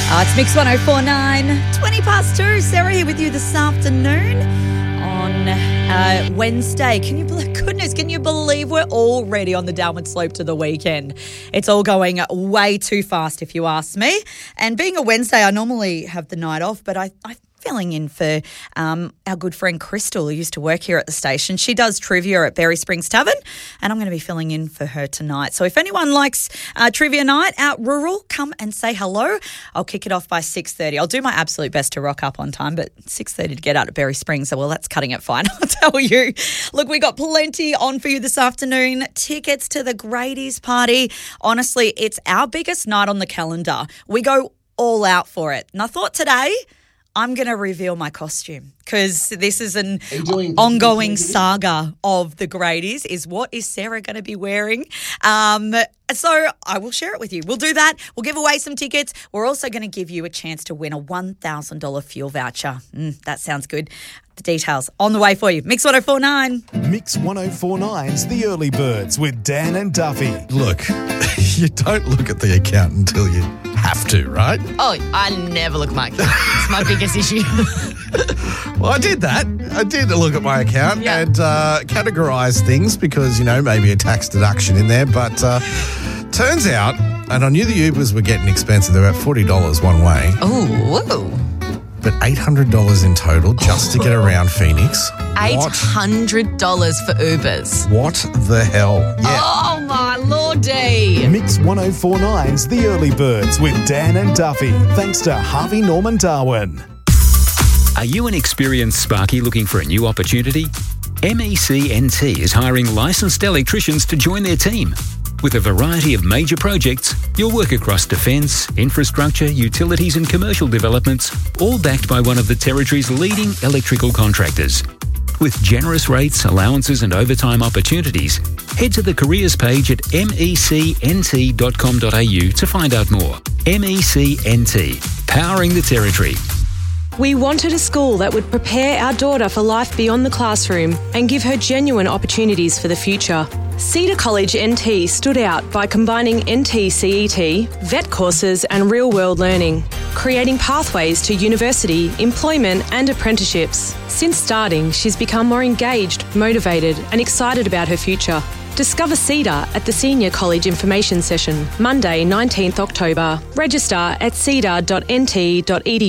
It's Mix 104.9, 20 past 2. Sarah here with you this afternoon on Wednesday. Can you believe we're already on the downward slope to the weekend? It's all going way too fast if you ask me. And being a Wednesday, I normally have the night off, but I'm filling in for our good friend Crystal, who used to work here at the station. She does trivia at Berry Springs Tavern, and I'm going to be filling in for her tonight. So if anyone likes trivia night out rural, come and say hello. I'll kick it off by 6:30. I'll do my absolute best to rock up on time, but 6:30 to get out at Berry Springs, so well, that's cutting it fine, I'll tell you. Look, we got plenty on for you this afternoon. Tickets to the Grady's party. Honestly, it's our biggest night on the calendar. We go all out for it. And I thought today I'm going to reveal my costume because this is an ongoing saga of the Grady's. Is what is Sarah going to be wearing? So I will share it with you. We'll do that. We'll give away some tickets. We're also going to give you a chance to win a $1,000 fuel voucher. That sounds good. The details on the way for you. Mix 104.9. Mix 104.9's The Early Birds with Dan and Duffy. Look, you don't look at the account until you have to, right? Oh, I never look at my account. It's my biggest issue. Well, I did that. I did look at my account and categorise things because, maybe a tax deduction in there. But turns out, and I knew the Ubers were getting expensive. They're about $40 one way. Oh, whoa. But $800 in total just to get around Phoenix. $800 for Ubers. What the hell? Yeah. Oh, my lordy. Mix 104.9's The Early Birds with Dan and Duffy. Thanks to Harvey Norman Darwin. Are you an experienced Sparky looking for a new opportunity? MECNT is hiring licensed electricians to join their team. With a variety of major projects, you'll work across defence, infrastructure, utilities and commercial developments, all backed by one of the Territory's leading electrical contractors. With generous rates, allowances and overtime opportunities, head to the careers page at mecnt.com.au to find out more. MECNT, powering the Territory. We wanted a school that would prepare our daughter for life beyond the classroom and give her genuine opportunities for the future. Cedar College NT stood out by combining NT CET, vet courses and real-world learning, creating pathways to university, employment and apprenticeships. Since starting, she's become more engaged, motivated and excited about her future. Discover Cedar at the Senior College Information Session, Monday 19th October. Register at cedar.nt.edu.